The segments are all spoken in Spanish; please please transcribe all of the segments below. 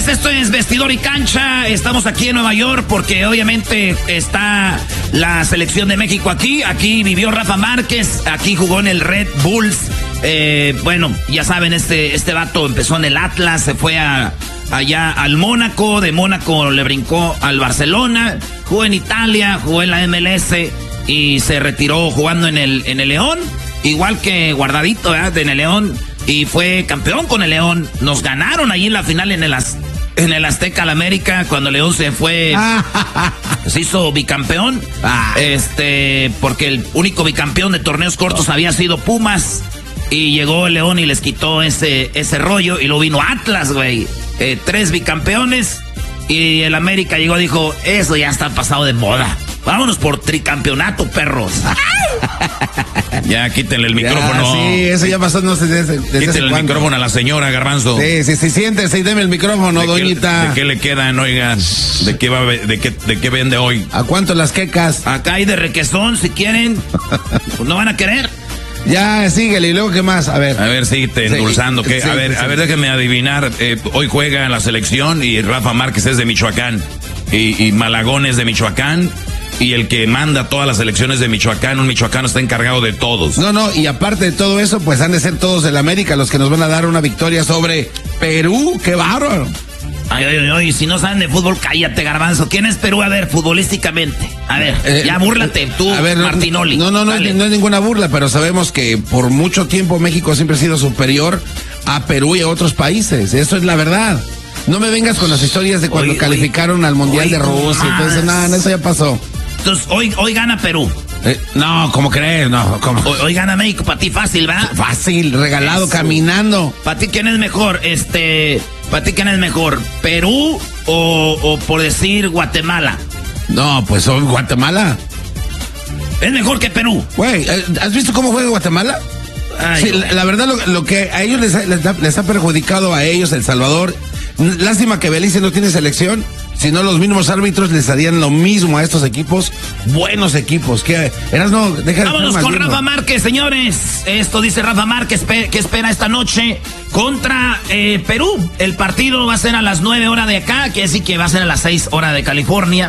esto es Vestidor y Cancha. Estamos aquí en Nueva York porque obviamente está la selección de México aquí. Aquí vivió Rafa Márquez, aquí jugó en el Red Bulls. Bueno, ya saben, este vato empezó en el Atlas, se fue allá al Mónaco, de Mónaco le brincó al Barcelona, jugó en Italia, jugó en la MLS y se retiró jugando en el León, igual que Guardadito, ¿verdad? En el León, y fue campeón con el León. Nos ganaron allí en la final en el Azteca al América, cuando León se fue, se hizo bicampeón, porque el único bicampeón de torneos cortos había sido Pumas, y llegó el León y les quitó ese rollo, y luego vino Atlas, güey, 3 bicampeones, y el América llegó y dijo, eso ya está pasado de moda, vámonos por tricampeonato, perros. Ya, quítenle el micrófono. Sí, eso ya pasó, no sé desde quítenle el micrófono a la señora, Garbanzo. Sí, siéntese y deme el micrófono, doñita. ¿De qué le quedan, oigan? ¿De qué vende hoy? ¿A cuánto las quecas? Acá hay de requesón, si quieren. Pues no van a querer. Ya, síguele, y luego, ¿qué más? A ver, síguete endulzando. Sí, a ver, déjenme adivinar. Hoy juega en la selección y Rafa Márquez es de Michoacán. Y Malagón es de Michoacán. Y el que manda todas las elecciones de Michoacán, un michoacano está encargado de todos. No, y aparte de todo eso, pues han de ser todos del América los que nos van a dar una victoria sobre Perú. ¡Qué bárbaro! Ay, si no saben de fútbol, cállate, Garbanzo. ¿Quién es Perú? A ver, futbolísticamente. A ver, ya búrlate, tú, a ver, Martinoli. No es ninguna burla, pero sabemos que por mucho tiempo México siempre ha sido superior a Perú y a otros países. Eso es la verdad. No me vengas con las historias de cuando calificaron al Mundial de Rusia. Entonces, nada, eso ya pasó. Entonces, hoy gana Perú. No, ¿cómo crees? No, ¿cómo? Hoy gana México, para ti fácil, ¿verdad? Fácil, regalado, eso. Caminando. ¿Para ti quién es mejor? ¿Para ti quién es mejor? ¿Perú o por decir Guatemala? No, pues hoy Guatemala. Es mejor que Perú. Güey, ¿has visto cómo juega Guatemala? Ay, sí, la verdad lo que a ellos les ha perjudicado a ellos, El Salvador. Lástima que Belice no tiene selección. Si no, los mismos árbitros les harían lo mismo a estos equipos. Buenos equipos. Vámonos con Rafa Márquez, señores. Esto dice Rafa Márquez, que espera esta noche contra Perú. El partido va a ser a las 9 horas de acá, quiere decir que va a ser a las 6 horas de California.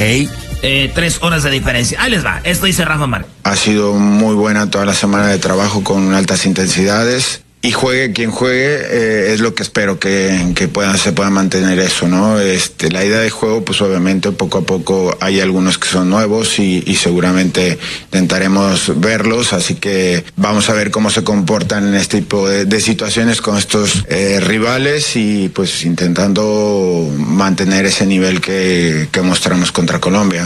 3 horas de diferencia. Ahí les va. Esto dice Rafa Márquez. Ha sido muy buena toda la semana de trabajo con altas intensidades. Y juegue quien juegue, es lo que espero que se pueda mantener eso, ¿no? La idea de juego, pues obviamente poco a poco hay algunos que son nuevos y seguramente intentaremos verlos, así que vamos a ver cómo se comportan en este tipo de situaciones con estos rivales y pues intentando mantener ese nivel que mostramos contra Colombia.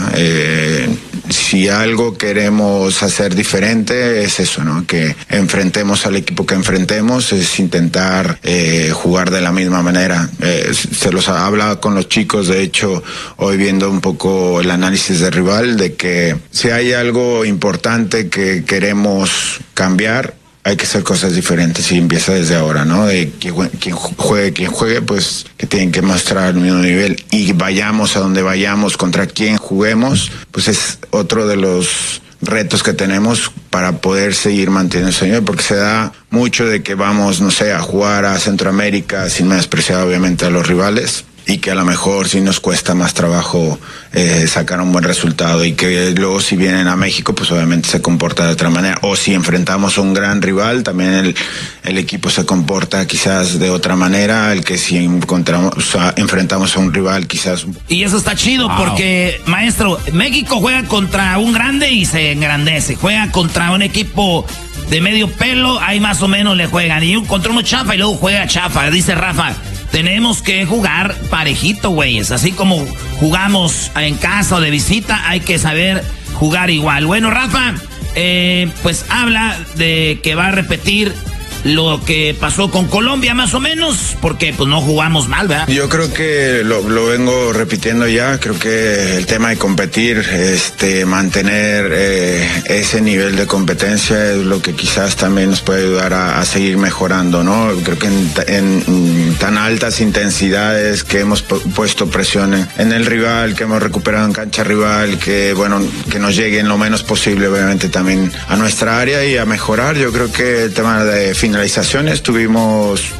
Si algo queremos hacer diferente es eso, ¿no? Que enfrentemos al equipo que enfrentemos, es intentar jugar de la misma manera. Se los habla con los chicos, de hecho, hoy viendo un poco el análisis de rival, de que si hay algo importante que queremos cambiar, hay que hacer cosas diferentes y empieza desde ahora, ¿no? De quien juegue, pues que tienen que mostrar el mismo nivel y vayamos a donde vayamos, contra quien juguemos, pues es otro de los retos que tenemos para poder seguir manteniendo ese nivel, porque se da mucho de que vamos, no sé, a jugar a Centroamérica sin menospreciar obviamente a los rivales, y que a lo mejor sí nos cuesta más trabajo sacar un buen resultado, y que luego si vienen a México pues obviamente se comporta de otra manera, o si enfrentamos a un gran rival también el equipo se comporta quizás de otra manera, el que si enfrentamos a un rival quizás. Y eso está chido, wow. Porque maestro, México juega contra un grande y se engrandece, juega contra un equipo de medio pelo, ahí más o menos le juegan, y contra uno chafa y luego juega chafa, dice Rafa. Tenemos que jugar parejito, güeyes. Así como jugamos en casa o de visita, hay que saber jugar igual. Bueno, Rafa, pues habla de que va a repetir lo que pasó con Colombia más o menos, porque pues no jugamos mal, ¿verdad? Yo creo que lo vengo repitiendo ya, creo que el tema de competir, mantener ese nivel de competencia es lo que quizás también nos puede ayudar a seguir mejorando, ¿no? Creo que en tan altas intensidades que hemos puesto presión en el rival, que hemos recuperado en cancha rival, que nos lleguen lo menos posible obviamente también a nuestra área y a mejorar. Yo creo que el tema de finalizaciones tuvimos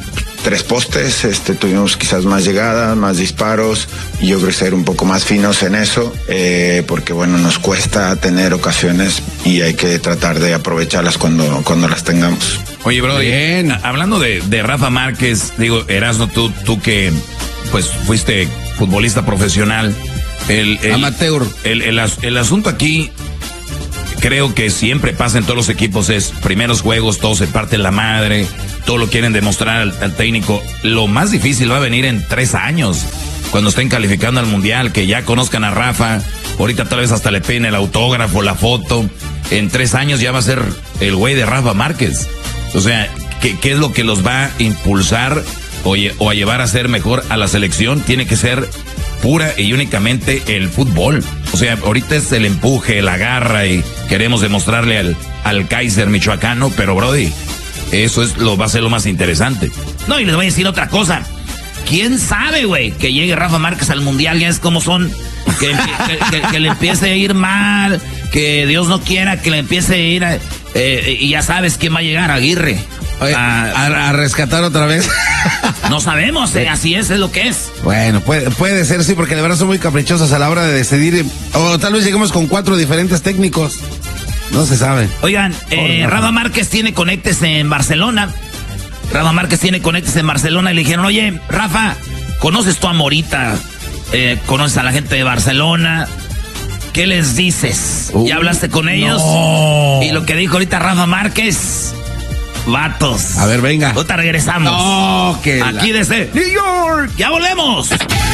3 postes, tuvimos quizás más llegadas, más disparos, y yo creo que ser un poco más finos en eso, porque bueno, nos cuesta tener ocasiones y hay que tratar de aprovecharlas cuando las tengamos. Oye, bro, hablando de Rafa Márquez, digo, Erasmo, tú que pues fuiste futbolista profesional, amateur. El asunto aquí, creo que siempre pasa en todos los equipos, es primeros juegos, todos se parten la madre, todo lo quieren demostrar al técnico. Lo más difícil va a venir en 3 años, cuando estén calificando al Mundial, que ya conozcan a Rafa, ahorita tal vez hasta le piden el autógrafo, la foto. En 3 años ya va a ser el güey de Rafa Márquez. O sea, ¿qué es lo que los va a impulsar o a llevar a ser mejor a la selección? Tiene que ser pura y únicamente el fútbol. O sea, ahorita es el empuje, la garra, y queremos demostrarle al Kaiser michoacano, pero brody, eso va a ser lo más interesante. No, y les voy a decir otra cosa. ¿Quién sabe, güey, que llegue Rafa Márquez al Mundial? Ya es como son, que le empiece a ir mal, que Dios no quiera que le empiece a ir, y ya sabes quién va a llegar, Aguirre. Oye, a rescatar otra vez. No sabemos, así es lo que es. Bueno, puede ser, sí, porque de verdad son muy caprichosos a la hora de decidir, o tal vez lleguemos con 4 diferentes técnicos. No se sabe. Oigan, Rafa Márquez tiene conectes en Barcelona. Y le dijeron, oye, Rafa, ¿conoces tú a Morita? ¿Conoces a la gente de Barcelona? ¿Qué les dices? ¿Ya hablaste con ellos? No. Y lo que dijo ahorita Rafa Márquez, vatos. A ver, venga. Ahorita regresamos. No, aquí desde New York. ¡Ya volvemos!